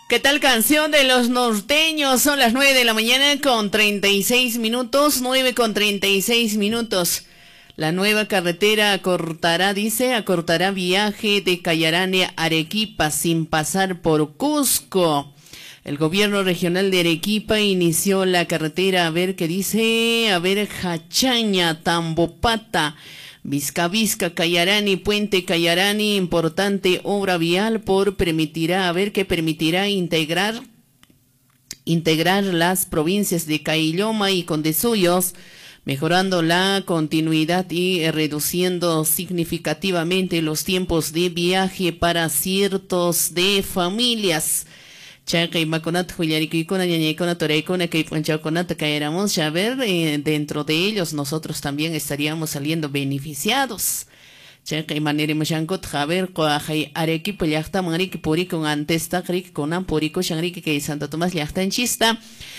¿Qué tal canción de los norteños? Son las 9 de la mañana con 36 minutos, 9 con 36 minutos. La nueva carretera acortará viaje de Cayarane a Arequipa sin pasar por Cusco. El gobierno regional de Arequipa inició la carretera, Jachaña, Tambopata, Vizca, Cayarani, Puente Cayarani, importante obra vial permitirá integrar las provincias de Cailloma y Condesuyos, mejorando la continuidad y reduciendo significativamente los tiempos de viaje para cientos de familias. Dentro de ellos nosotros también estaríamos saliendo beneficiados. Arequipa llaqta manriki purikun antes taqrik kunan puriku shanriki que Santo Tomás llaqta en chista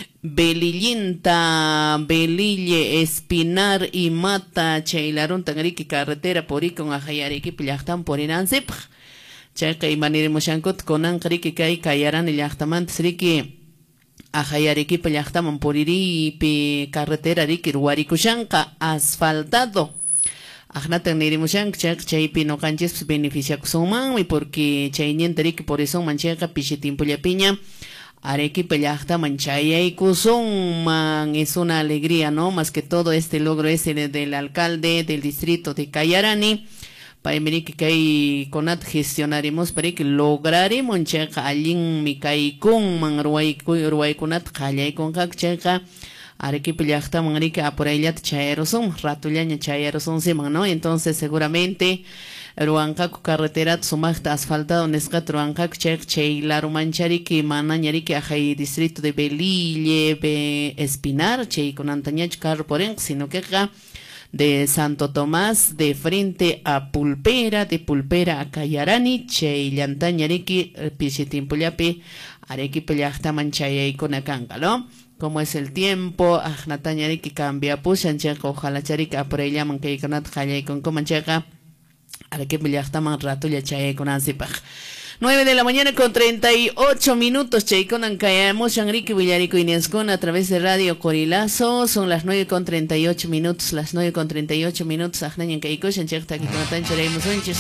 Belille, Espinar y Mata chaylaron tangriki carretera purikun Arequipa llaqtan purinansip Chakay manirimushankut konan kriki kay Cayarani llaqtamanta sriki Arequipa llaqtaman puriripi carretera riki ruwarikushanqa asfaltado. Ajnatan nirimushank chaypi noqanchis beneficiakusunmanmi porque chaynienta riki por eso manchayqa pishitimpullapiña Arequipa llaqtaman chayaykusunman. Es una alegría, ¿no? Más que todo este logro ese del alcalde del distrito de Cayarani. Para que conat gestionaremos para que lograremos checa allin mi kaikun man ruay conat kallay con checa Arequipa llaqta manrique por ella chayeroson ratullaña chayeroson seman, ¿no? Entonces seguramente ruancaco carretera sumacta asfaltado nescat ruancaco check cheilaru mancharique manañarique ajay distrito de Belille Espinar chey con antañach carro por sino que acá de Santo Tomás, de frente a Pulpera, de Pulpera a Cayarani, Cheylantañariki, Pichitimpuyapi, Arequipa llaqtaman chayaykunakanga, ¿no? ¿Cómo es el tiempo? Ajnatañariki cambia, pushanchaqa, ojalá charika, por ella mankaykunat jayaykun comanchaqa, Arequipa llaqtaman ratulla chayaykunansipaj. 9 de la mañana con 38 minutos, Chayconan Cayamos, Shangriki Villarico Iniescon a través de Radio Corilazo. Son las 9 con 38 minutos, las 9 con 38 minutos. Ajnañan Caicoshan, Chakta, Kikonatan, Charemos,